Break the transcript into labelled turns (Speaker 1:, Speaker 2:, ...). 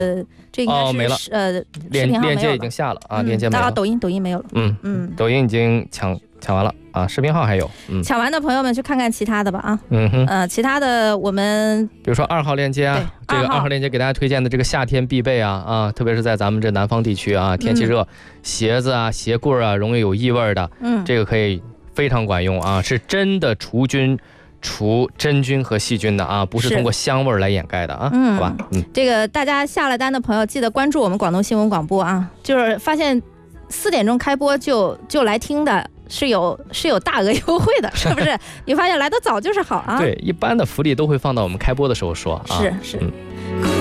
Speaker 1: 这应该是
Speaker 2: 没了，链接已经下了啊，链接没了。
Speaker 1: 抖音没有了。
Speaker 2: 抖音已经抢完了啊，视频号还有。
Speaker 1: 抢完的朋友们去看看其他的吧啊。其他的我们
Speaker 2: 比如说2号链接啊，这个2号链接给大家推荐的这个夏天必备啊，特别是在咱们这南方地区啊，天气热，鞋子啊、鞋棍啊容易有异味的，这个可以非常管用啊，是真的除真菌和细菌的啊，不是通过香味来掩盖的啊，好吧？
Speaker 1: 这个大家下了单的朋友记得关注我们广东新闻广播啊，就是发现4点钟开播就来听的。是有大额优惠的，是不是？你发现来得早就是好啊。
Speaker 2: 对，一般的福利都会放到我们开播的时候说啊。
Speaker 1: 是。